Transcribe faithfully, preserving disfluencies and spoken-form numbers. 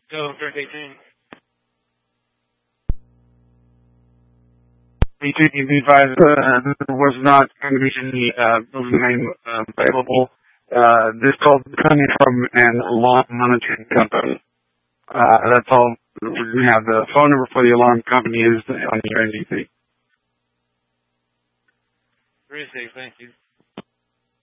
Go, Dirk eighteen. eighteen, you be advised, uh, there was not going to be any, uh, building name, uh, available. Uh, this call is coming from an alarm monitoring company. Uh, that's all. We have the phone number for the alarm company is on your N D C. Three six, thank you.